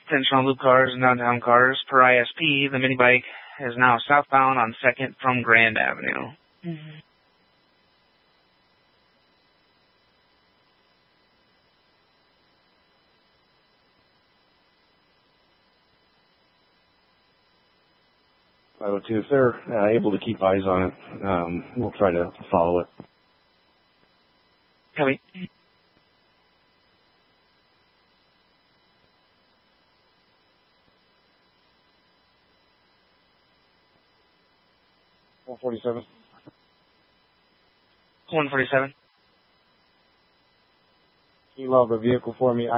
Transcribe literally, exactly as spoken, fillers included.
Attention all loop cars and downtown cars. Per I S P, the mini bike is now southbound on second from Grand Avenue. Mm-hmm. five oh two, if they're uh, able to keep eyes on it, um, we'll try to follow it. Copy. one forty-seven. one forty-seven. Can you log the vehicle for me?